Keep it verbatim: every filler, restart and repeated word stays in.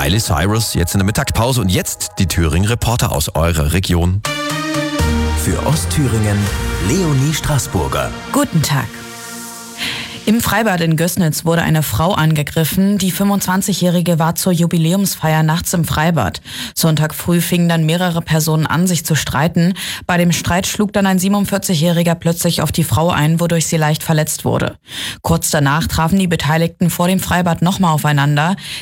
Miley Cyrus jetzt in der Mittagspause und jetzt die Thüringen-Reporter aus eurer Region. Für Ostthüringen Leonie Straßburger. Guten Tag. Im Freibad in Gößnitz wurde eine Frau angegriffen. Die fünfundzwanzigjährige war zur Jubiläumsfeier nachts im Freibad. Sonntag früh fingen dann mehrere Personen an, sich zu streiten. Bei dem Streit schlug dann ein siebenundvierzigjähriger plötzlich auf die Frau ein, wodurch sie leicht verletzt wurde. Kurz danach trafen die Beteiligten vor dem Freibad nochmal aufeinander.